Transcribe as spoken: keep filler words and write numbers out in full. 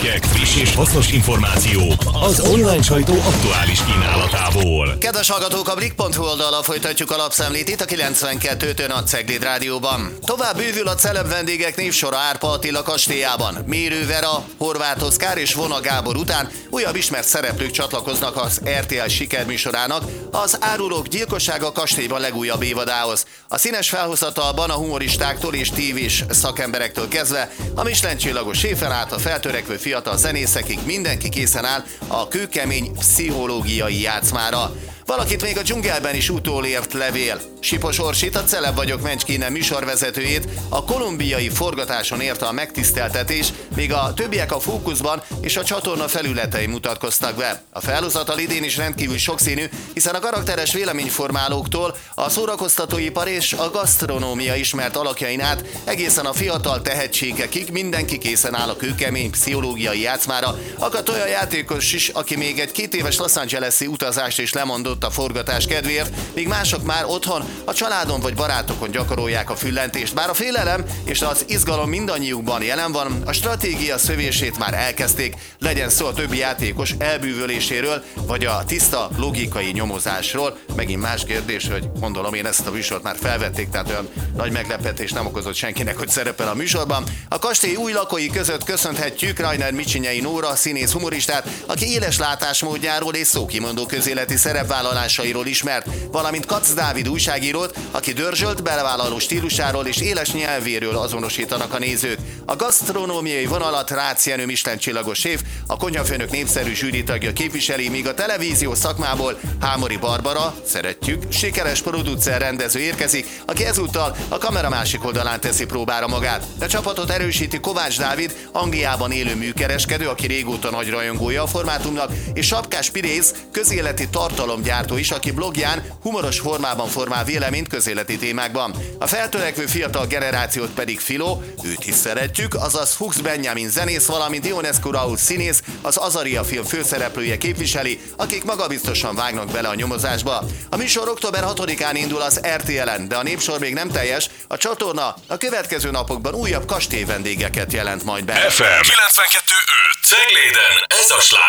hírcikkek, friss és hasznos információk az online sajtó aktuális kínálatából. Kedves hallgatók, a blik pont hu oldalra folytatjuk a lapszemlét itt a kilencvenkettő a Cegléd Rádióban. Tovább bővül a celeb vendégek névsora Árpa Attila kastélyában. Mérő Vera, Horváth Oszkár és Vona Gábor után újabb ismert szereplők csatlakoznak az er té el sikerműsorának, az Árulók gyilkossága kastélyban legújabb évadához. A színes felhozatalban a humoristáktól és tévés szakemberektől kezdve a Michelin csillagos séfen át a feltörekvő fiatal zenészekig mindenki készen áll a kőkemény pszichológiai játszmára. Valakit még a dzsungelben is utolért levél. Sipos Orsit, a Celeb vagyok Mencskine műsorvezetőjét a kolumbiai forgatáson érte a megtiszteltetés, míg a többiek a fókuszban és a csatorna felületein mutatkoztak be. A felhozatal idén is rendkívül sokszínű, hiszen a karakteres véleményformálóktól a szórakoztatóipar és a gasztronómia ismert alakjain át egészen a fiatal tehetségekig mindenki készen áll a kőkemény pszichológiai játszmára. Akadt olyan játékos is, aki még egy két éves Los Angeles-i utazást is lemondott a forgatás kedvéért, míg mások már otthon, a családon vagy barátokon gyakorolják a füllentést. Bár a félelem és az izgalom mindannyiukban jelen van, a stratégia szövését már elkezdték, legyen szó a többi játékos elbűvöléséről, vagy a tiszta logikai nyomozásról. Megint más kérdés, hogy gondolom én ezt a műsort már felvették, tehát olyan nagy meglepetés nem okozott senkinek, hogy szerepel a műsorban. A kastély új lakói között köszönhetjük Rajner Micsinyei Nóra, színész humoristát, aki éles látásmódjáról és szókimondó közéleti szerepvállalásairól ismert, valamint Kac Dávid újságírót, aki dörzsölt, belevállaló stílusáról és éles nyelvéről azonosítanak a nézők. A gasztronómiai vonalat Rácz Jenő Michelin csillagos séf, a konyhafőnök népszerű zsűritagja képviseli, míg a televízió szakmából Hámori Barbara, szeretjük, sikeres producer rendező érkezik, aki ezúttal a kamera másik oldalán teszi próbára magát. A csapatot erősíti Kovács Dávid, Angliában élő műkereskedő, aki régóta nagy rajongója a formátumnak, és Sapkás Pirész, közéleti tartalomgyártó is, aki blogján humoros formában formál véleményt közéleti témákban. A feltörekvő fiatal generációt pedig Filó, őt is szeretjük, azaz Fuchs Benjamin zenész, valamint Ionescu Raúl színész, az Azaria film főszereplője képviseli, akik magabiztosan vágnak bele a nyomozásba. A műsor október hatodikán indul az er té elen, de a népsor még nem teljes, a csatorna a következő napokban újabb kastély vendégeket jelent majd be. ef em kilencvenkettő öt Cegléden, ez a sláger.